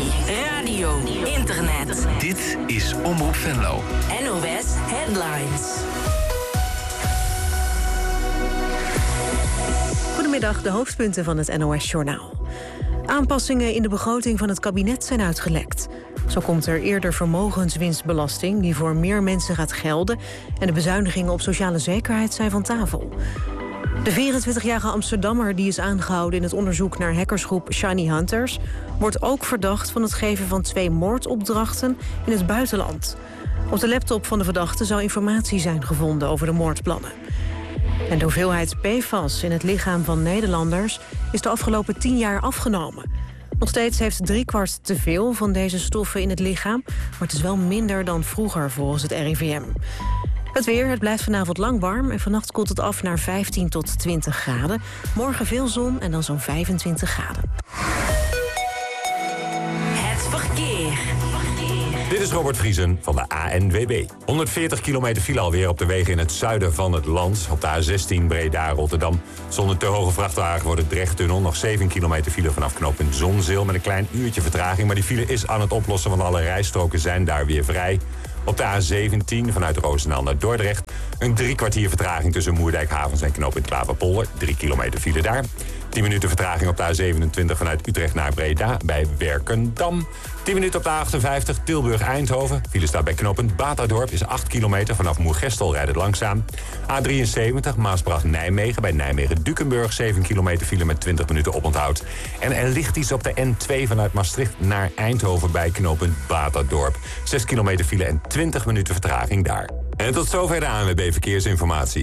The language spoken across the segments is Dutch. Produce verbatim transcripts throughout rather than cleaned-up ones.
radio, internet. Dit is Omroep Venlo. N O S Headlines. Goedemiddag, de hoofdpunten van het N O S-journaal. Aanpassingen in de begroting van het kabinet zijn uitgelekt. Zo komt er eerder vermogenswinstbelasting die voor meer mensen gaat gelden en de bezuinigingen op sociale zekerheid zijn van tafel. De vierentwintigjarige Amsterdammer die is aangehouden in het onderzoek naar hackersgroep Shiny Hunters wordt ook verdacht van het geven van twee moordopdrachten in het buitenland. Op de laptop van de verdachte zou informatie zijn gevonden over de moordplannen. En de hoeveelheid P F A S in het lichaam van Nederlanders is de afgelopen tien jaar afgenomen. Nog steeds heeft driekwart te veel van deze stoffen in het lichaam, maar het is wel minder dan vroeger volgens het R I V M. Het weer, het blijft vanavond lang warm en vannacht koelt het af naar vijftien tot twintig graden. Morgen veel zon en dan zo'n vijfentwintig graden. Het verkeer. Dit is Robert Vriesen van de A N W B. honderdveertig kilometer file alweer op de wegen in het zuiden van het land. Op de A zestien Breda-Rotterdam. Zonder te hoge vrachtwagen voor de Drechttunnel. Nog zeven kilometer file vanaf knooppunt Zonzeel met een klein uurtje vertraging. Maar die file is aan het oplossen, want alle rijstroken zijn daar weer vrij. Op de A zeventien vanuit Roosendaal naar Dordrecht. Een drie kwartier vertraging tussen Moerdijk, Havens en knooppunt Klaverpolder. Drie kilometer file daar. tien minuten vertraging op de A zevenentwintig vanuit Utrecht naar Breda bij Werkendam. tien minuten op de A achtenvijftig Tilburg-Eindhoven. File staat bij knooppunt Batadorp is acht kilometer. Vanaf Moergestel rijdt het langzaam. A drieënzeventig Maasbracht-Nijmegen bij Nijmegen-Dukenburg. zeven kilometer file met twintig minuten oponthoud. En er ligt iets op de N twee vanuit Maastricht naar Eindhoven bij knooppunt Batadorp. zes kilometer file en twintig minuten vertraging daar. En tot zover de A N W B Verkeersinformatie.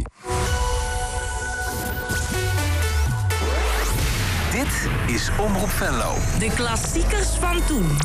Dit is Omroep Venlo. De klassiekers van toen.